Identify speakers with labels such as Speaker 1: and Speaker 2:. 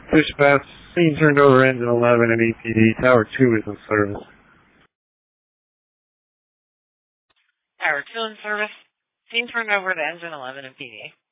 Speaker 1: Dispatch, scene turned over engine 11 and EPD. Tower 2 is in service.
Speaker 2: Tower 2 in service. Scene turned over to engine 11 and PD.